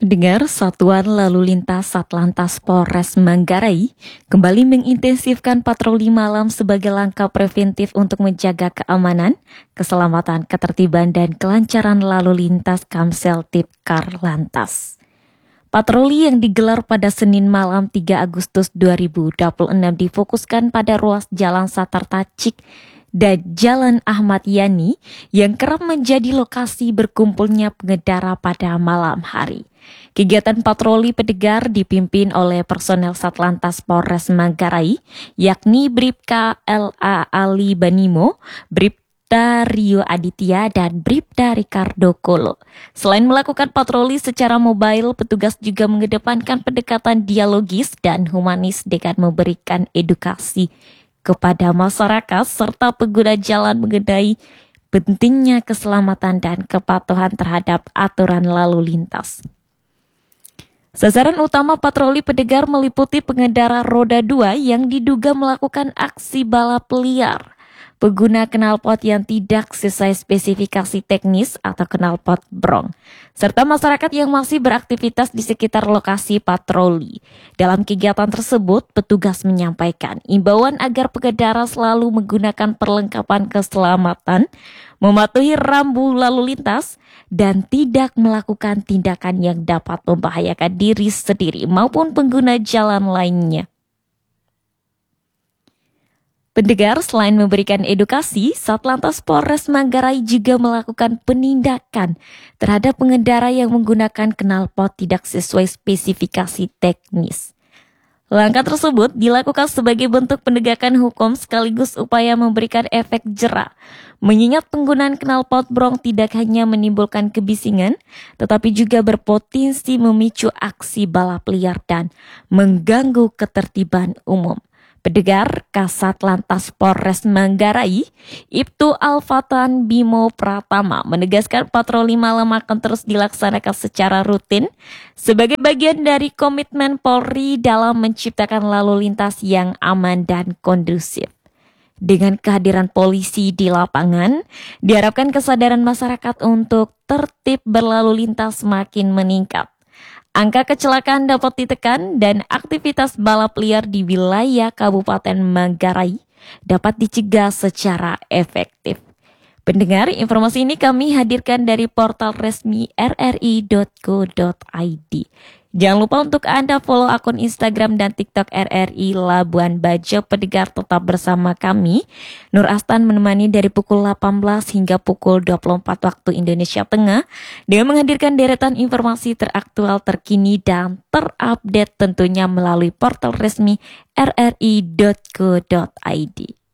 Pendengar, Satuan Lalu Lintas Satlantas Polres Manggarai kembali mengintensifkan patroli malam sebagai langkah preventif untuk menjaga keamanan, keselamatan, ketertiban, dan kelancaran lalu lintas Kamsel Tipkar Lantas. Patroli yang digelar pada Senin malam 3 Agustus 2026 difokuskan pada ruas Jalan Satar Tacik dan Jalan Ahmad Yani yang kerap menjadi lokasi berkumpulnya pengendara pada malam hari. Kegiatan patroli pendegar dipimpin oleh personel Satlantas Polres Manggarai, yakni Bribka L.A. Ali Banimo, Bribda Rio Aditya, dan Bribda Ricardo Kolo. Selain melakukan patroli secara mobile, petugas juga mengedepankan pendekatan dialogis dan humanis dengan memberikan edukasi kepada masyarakat serta pengguna jalan mengenai pentingnya keselamatan dan kepatuhan terhadap aturan lalu lintas. Sasaran utama patroli pendegar meliputi pengendara roda 2 yang diduga melakukan aksi balap liar, pengguna knalpot yang tidak sesuai spesifikasi teknis atau knalpot brong, serta masyarakat yang masih beraktivitas di sekitar lokasi patroli. Dalam kegiatan tersebut, petugas menyampaikan imbauan agar pengendara selalu menggunakan perlengkapan keselamatan, mematuhi rambu lalu lintas, dan tidak melakukan tindakan yang dapat membahayakan diri sendiri maupun pengguna jalan lainnya. Pendengar, selain memberikan edukasi, Satlantas Polres Manggarai juga melakukan penindakan terhadap pengendara yang menggunakan knalpot tidak sesuai spesifikasi teknis. Langkah tersebut dilakukan sebagai bentuk penegakan hukum sekaligus upaya memberikan efek jera, mengingat penggunaan knalpot brong tidak hanya menimbulkan kebisingan, tetapi juga berpotensi memicu aksi balap liar dan mengganggu ketertiban umum. Pendengar, Kasat Lantas Polres Manggarai, Ibtu Alfatan Bimo Pratama menegaskan patroli malam akan terus dilaksanakan secara rutin sebagai bagian dari komitmen Polri dalam menciptakan lalu lintas yang aman dan kondusif. Dengan kehadiran polisi di lapangan, diharapkan kesadaran masyarakat untuk tertib berlalu lintas semakin meningkat. Angka kecelakaan dapat ditekan dan aktivitas balap liar di wilayah Kabupaten Manggarai dapat dicegah secara efektif. Pendengar, informasi ini kami hadirkan dari portal resmi rri.co.id. Jangan lupa untuk Anda follow akun Instagram dan TikTok RRI Labuan Bajo. Pendengar, tetap bersama kami. Nur Astan menemani dari pukul 18 hingga pukul 24 waktu Indonesia Tengah dengan menghadirkan deretan informasi teraktual, terkini, dan terupdate tentunya melalui portal resmi rri.co.id.